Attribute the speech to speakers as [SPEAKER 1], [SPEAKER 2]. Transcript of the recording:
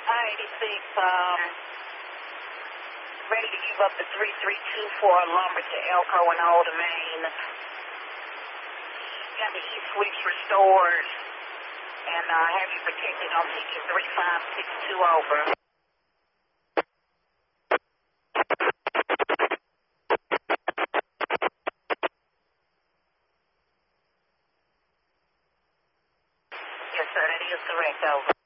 [SPEAKER 1] I-86, ready to give up the 3324 lumber to Elko and Old Domain. Got the E-switch restored, and have you protected on ticket 3562 over. Yes, sir, that is correct, over.